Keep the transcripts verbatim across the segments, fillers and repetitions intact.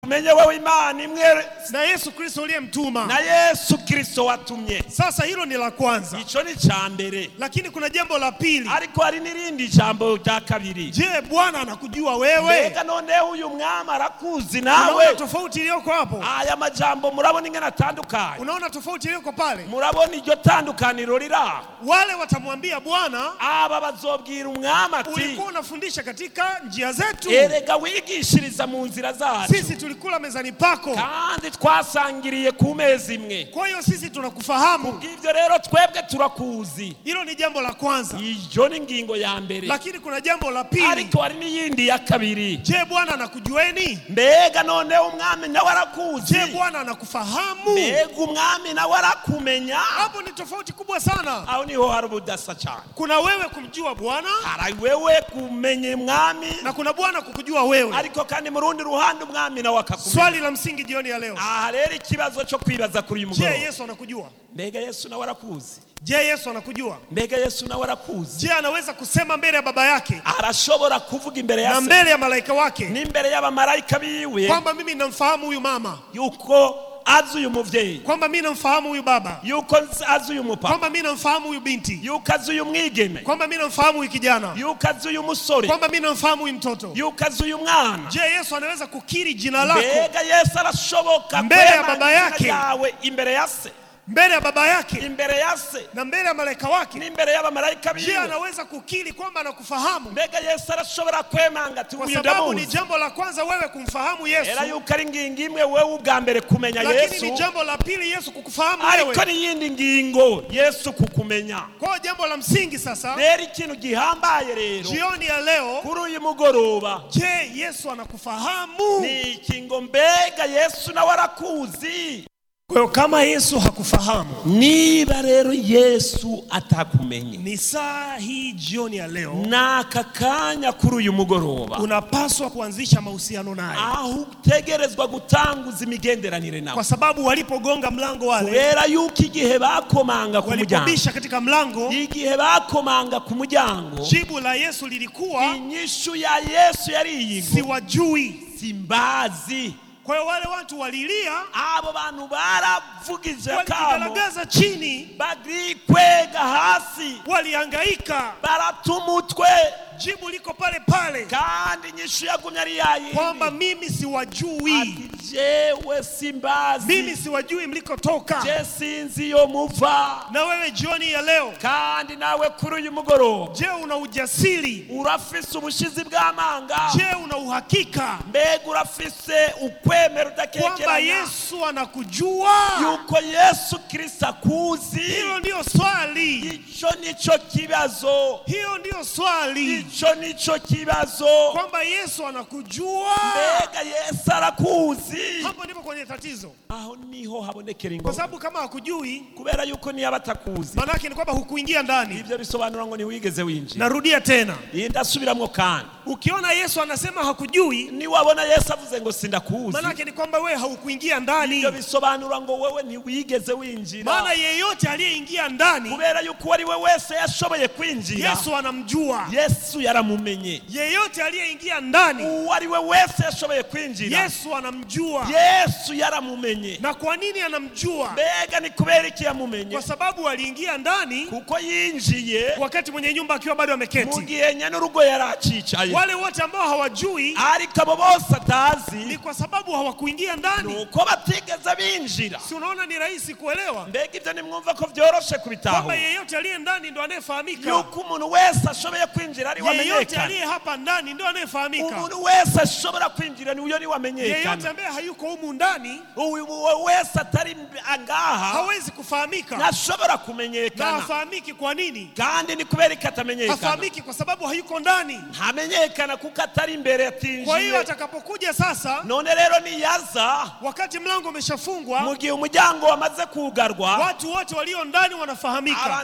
Menye wewe imani imwe na Yesu Kristo aliyemtuma. Na Yesu Kristo watumye. Sasa hilo ni la kwanza. Icho ni cha mbere. Lakini kuna jambo la pili. Ariko hari nirindi jambo rya kabiri. Je, Bwana anakujua wewe? Mbega none huyu mwama arakuzi nawe? Unaona tofauti iliyoko hapo? Aya majambo murabona ingana atandukanye. Unaona tofauti iliyoko pale? Murabona iryo tandukaniro rira. Wale watamwambia Bwana, aba bazobwira umwama ati, ulikuwa unafundisha katika njia zetu. Erega wigishiriza mu nzira zacu. Sisi tulikula mezani pako. Kandi twasangiriye ku meza imwe. Kwa hiyo sisi tunakufahamu. Kubw'ivyo rero twebwe turakuzi. Hilo ni jambo la kwanza. Iyo ni ngingo ya mbere. Lakini kuna jambo la pili. Ariko hari n'iyindi ya kabiri. Je, Bwana anakujueni? Mbega none umwami nawe arakuzi? Je, Bwana anakufahamu? Mbega umwami nawe arakumenya? Hapo ni tofauti kubwa sana. Au niho hari ubudasa cyane. Kuna wewe kumjua Bwana, hari wewe kumenya umwami, na kuna Bwana kukujua wewe. Ariko kandi mu rundi ruhande umwami nawe akakumenya. Swali la msingi jioni ya leo. Ah, rero ikibazo cyo kwibaza kuri uyu mugoroba. Je, Yesu anakujua? Mbega Yesu nawe arakuzi? Je, Yesu anakujua? Mbega Yesu nawe arakuzi? Je, anaweza kusema mbele ya baba yake? Arashobora kuvuga imbere ya na mbele ya malaika wake, ni mbele ya malaika biwe, kwamba mimi namfahamu huyu mama, yuko azi uyu muvyeyi, kwamba mimi namfahamu huyu baba, yuko azi uyu mupapa, kwamba mimi namfahamu huyu binti, yuko azi uyu mwigeme, kwamba mimi namfahamu huyu kijana, yuko azi uyu musore, kwamba mimi namfahamu huyu mtoto, yuko azi uyu mwana. Je, Yesu anaweza kukiri jina lako mbega Yesu arashoboka mbele ya baba yake, yawe imbere ya se, mbele ya baba yake, imbere ya se, na mbele ya malaika wake, ni mbele ya malaika biwe? Je, anaweza kukiri kwamba anakufahamu? Mbega Yesu arashobora kwemanga ati kwa sababu ni jambo la kwanza wewe kumfahamu Yesu, era yuko ari ngingo imwe wewe ubwa mbere kumenya lakini Yesu, ni jambo la pili Yesu kukufahamu wewe, ariko ni yindi ngingo Yesu kukumenya. Kwa jambo la msingi sasa, rero ikintu gihambaye rero jioni ya leo, kuri uyu mugoroba, je, Yesu anakufahamu? Ni kingo mbega Yesu nawe arakuzi? Kwa hiyo kama Yesu hakufahamu, niba rero Yesu atakumenye, ni saa hii jioni ya leo, n'aka kanya kuri uyu mugoroba, unapaswa kuanzisha mahusiano naye, aho utegerezwa gutanguza imigenderanire nawe, kwa sababu walipogonga mlango wale, kubera yuko igihe bakomanga ku muryango, walipobisha katika mlango, igihe bakomanga ku muryango, jibu la Yesu lilikuwa, inyishu ya Yesu yari iyi, siwajui, simbazi. Kwa hiyo wale watu walilia, abo bantu baravugije kamo, waligaragaza chini, badikwega hasi, walihangaika, baratumutwe. Jibu liko pale pale, kandi nyishu yagumye ari yayi, kwamba mimi siwajui, ati jewe simbazi, mimi siwajui mlikotoka, je sinzi yo muva. Na wewe jioni ya leo, kandi nawe kuri uyu mugoroba, je, una ujasiri? Urafise ubushizi bw'amanga? Je, una uhakika? Mbega urafise ukwemera udakekeranya kwamba Yesu anakujua, yuko Yesu Kristo akuzi? Hilo ndio swali, ico nico kibazo, hiyo ndio swali, ico nico kibazo, kwamba Yesu anakujua. Mbega Yesu arakuzi? Hapo ndipo kwenye tatizo, aho niho habonekera ingo, kwa sababu kama hakujui, kubera yuko ni abatakuzi, maana yake ni kwamba hukuingia ndani. Ibyo bisobanura ngo ni wigeze winjira. Narudia tena, ndasubiramwo kandi, ukiona Yesu anasema hakujui, ni wabona Yesu avuze ngo sindakuzi, maana yake ni kwamba wewe haukuingia ndani. Ibyo bisobanura ngo wewe ni wigeze winjira, maana yeyote aliyeingia ndani, kubera yuko ari we wese yashoboye kwinjira, Yesu anamjua. Yesu yaramumenye. Yeyote aliyeingia ndani, uwo ari we wese yashoboye kwinjira, Yesu anamjua. Yesu yaramumenye. Na kwa nini anamjua? Mbega ni kubera iki yamumenye? Kwa sababu aliingia ndani, kuko yinjiye wakati mwenye nyumba akiwa bado ameketi, mugihe nyene urugo yaracicaye. Wale wote ambao hawajui, ariko abo bose atazi, ni kwa sababu hawakuingia ndani, nuko batigeze binjira. Si unaona ni rahisi kuelewa? Mbega ibyo ni mwumva ko byoroshe kubitaho, kwamba yeyote aliye ndani ndo anayefahamika, yuko umuntu wese ashoboye kwinjira ari wamenyekana. Yeyote aliye hapa ndani ndo anayefahamika. Umuntu wese ashobora kwinjira ni uyo ni wamenyekana. Yeyote ambaye hayuko humu ndani, uyu wese atari angaha, hawezi kufahamika, nashobora kumenyekana. Na hafahamiki kwa nini? Kandi ni kubera ikatamenyekana. Hafahamiki kwa sababu hayuko ndani, hamenyekana kuko atari imbere yatinjiye. Kwa hiyo atakapokuja sasa, none rero ni yaza, wakati mlango umeshafungwa, mugihe umuryango wamaze kugarwa, watu wote walio ndani wanafahamika. Abantu bose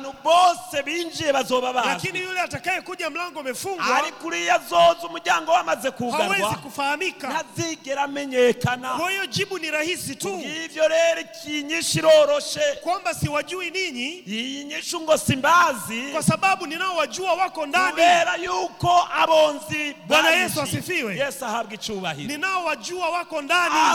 bose binjiye bazoba bazwi, lakini yule atakaye kuja mlango umefungwa ari kuri yazoza umuryango wamaze kugarwa hawezi kufahamika. ntazigera amenyekana. Kwa hiyo jibu ni rahisi tu, Ngivyo rero ikinyishu iroroshe, kwamba siwajui ninyi iyi nyishu ngo simbazi kwa sababu ninaowajua wako ndani. kubera yuko abonzi Bwana barinjiye. Yesu asifiwe. Yesu ahabwa icubahiro. Ninaowajua wako ndani.